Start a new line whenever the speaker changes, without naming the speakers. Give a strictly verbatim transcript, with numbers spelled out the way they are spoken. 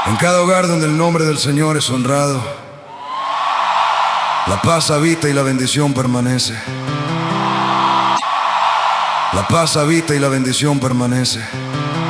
En cada hogar donde el nombre del Señor es honrado, la paz habita y la bendición permanece. La paz habita y la bendición permanece.